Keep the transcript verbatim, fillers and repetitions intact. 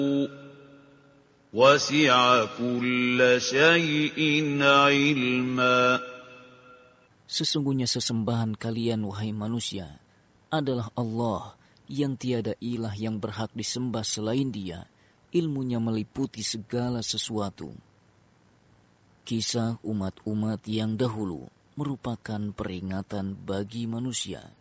وَسِعَ كُلَّ شَيْءٍ عِلْمًا. Sesungguhnya sesembahan kalian, wahai manusia, adalah Allah yang tiada ilah yang berhak disembah selain Dia. Ilmunya meliputi segala sesuatu. Kisah umat-umat yang dahulu merupakan peringatan bagi manusia.